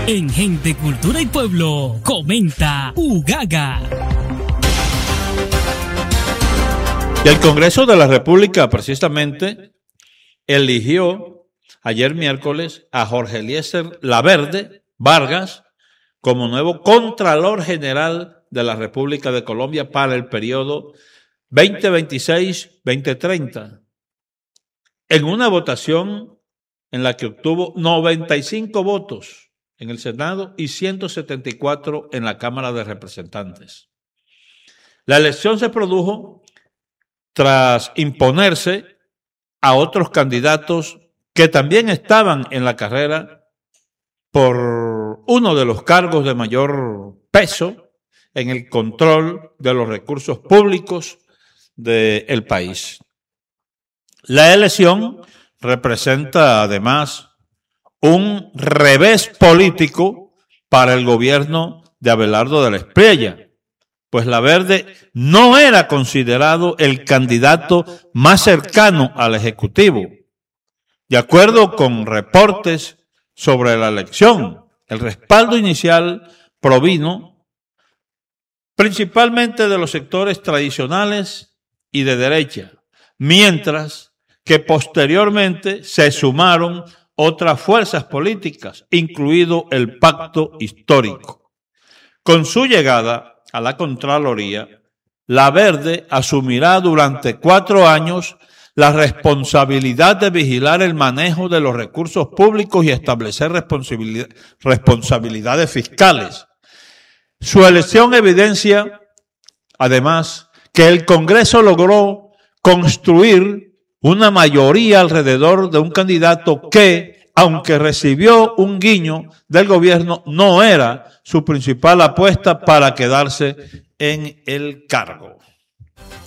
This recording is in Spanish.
En Gente, Cultura y Pueblo, comenta Ugaga. Y el Congreso de la República precisamente eligió ayer miércoles a Jorge Eliezer Laverde Vargas como nuevo Contralor General de la República de Colombia para el periodo 2026-2030, en una votación en la que obtuvo 95 votos en el Senado y 174 en la Cámara de Representantes. La elección se produjo tras imponerse a otros candidatos que también estaban en la carrera por uno de los cargos de mayor peso en el control de los recursos públicos del país. La elección representa además un revés político para el gobierno de Abelardo de la Espriella, pues Laverde no era considerado el candidato más cercano al Ejecutivo. De acuerdo con reportes sobre la elección, el respaldo inicial provino principalmente de los sectores tradicionales y de derecha, mientras que posteriormente se sumaron otras fuerzas políticas, incluido el Pacto Histórico. Con su llegada a la Contraloría, Laverde asumirá durante 4 años la responsabilidad de vigilar el manejo de los recursos públicos y establecer responsabilidades fiscales. Su elección evidencia, además, que el Congreso logró construir una mayoría alrededor de un candidato que, aunque recibió un guiño del gobierno, no era su principal apuesta para quedarse en el cargo.